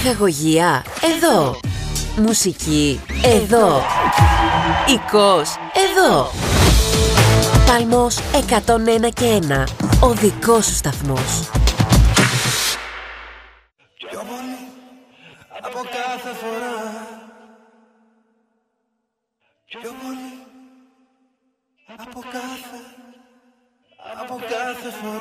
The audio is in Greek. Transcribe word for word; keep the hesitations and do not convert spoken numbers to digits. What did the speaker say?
Ψυχαγωγία, εδώ. Μουσική, εδώ. Οικός, εδώ. Πάλμος εκατόν ένα και ένα. Ο δικός σου σταθμός. Πιο πολύ από κάθε φορά. Πιο πολύ από κάθε, από κάθε φορά.